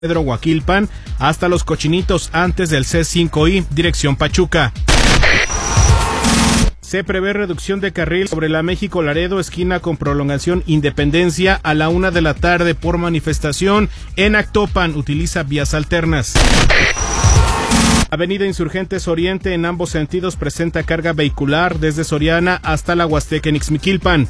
Pedro Huaquilpan hasta Los Cochinitos antes del C5I, dirección Pachuca. Se prevé reducción de carril sobre la México Laredo, esquina con prolongación Independencia a la 1 de la tarde por manifestación en Actopan. Utiliza vías alternas. Avenida Insurgentes Oriente en ambos sentidos presenta carga vehicular desde Soriana hasta la Huasteca en Ixmiquilpan.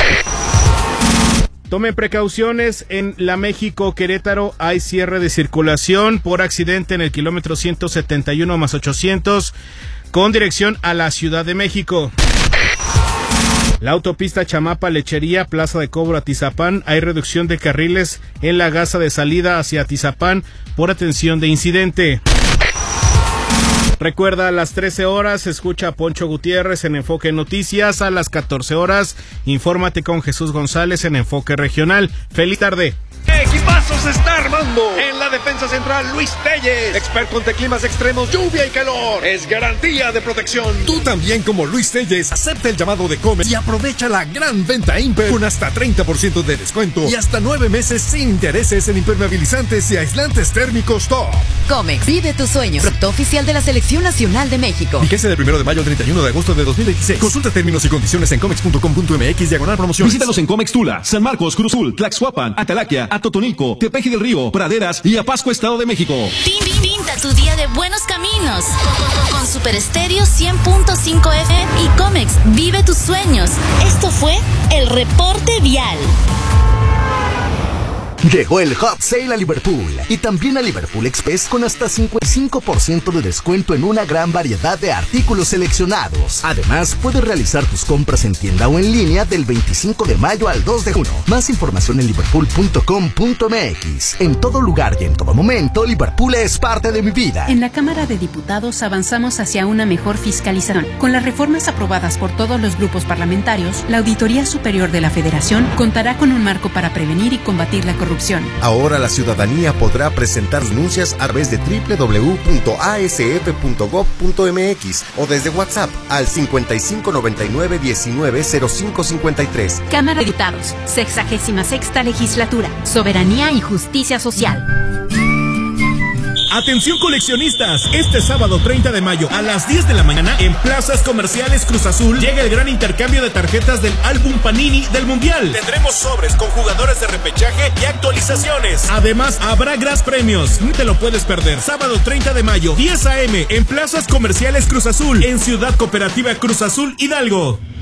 Tomen precauciones en la México Querétaro, hay cierre de circulación por accidente en el kilómetro 171 más 800 con dirección a la Ciudad de México. La autopista Chamapa Lechería, Plaza de Cobro Atizapán, hay reducción de carriles en la gasa de salida hacia Atizapán por atención de incidente. Recuerda, a las 13 horas escucha a Poncho Gutiérrez en Enfoque Noticias. A las 14 horas, infórmate con Jesús González en Enfoque Regional. ¡Feliz tarde! ¡Equipazo se está armando! En la defensa central, Luis Telles, experto ante climas extremos, lluvia y calor. Es garantía de protección. Tú también, como Luis Telles, acepta el llamado de Comex y aprovecha la gran venta Imper con hasta 30% de descuento y hasta 9 meses sin intereses en impermeabilizantes y aislantes térmicos top. Comex, vive tus sueños. Producto oficial de la Selección Nacional de México. Vigencia del 1 de mayo al 31 de agosto de 2026. Consulta términos y condiciones en comex.com.mx/promociones. Visítanos en Comex Tula, San Marcos, Cruzul, Tlaxuapan, Atalaquia, Atotonilco, Tepeji del Río, Praderas y Apasco, Estado de México. Pinta tu día de buenos caminos con Super Estéreo 100.5 FM y Comex, vive tus sueños. Esto fue el reporte vial. Llegó el Hot Sale a Liverpool y también a Liverpool Express con hasta 55% de descuento en una gran variedad de artículos seleccionados. Además, puedes realizar tus compras en tienda o en línea del 25 de mayo al 2 de junio. Más información en liverpool.com.mx. En todo lugar y en todo momento, Liverpool es parte de mi vida. En la Cámara de Diputados avanzamos hacia una mejor fiscalización. Con las reformas aprobadas por todos los grupos parlamentarios, la Auditoría Superior de la Federación contará con un marco para prevenir y combatir la corrupción. Ahora la ciudadanía podrá presentar denuncias a través de www.asf.gov.mx o desde WhatsApp al 5599-190553. Cámara de Diputados, 66ª Legislatura, Soberanía y Justicia Social. Atención coleccionistas, este sábado 30 de mayo a las 10 de la mañana en Plazas Comerciales Cruz Azul llega el gran intercambio de tarjetas del álbum Panini del Mundial. Tendremos sobres con jugadores de repechaje y actualizaciones. Además, habrá grandes premios. No te lo puedes perder. Sábado 30 de mayo, 10 a.m. en Plazas Comerciales Cruz Azul, en Ciudad Cooperativa Cruz Azul, Hidalgo.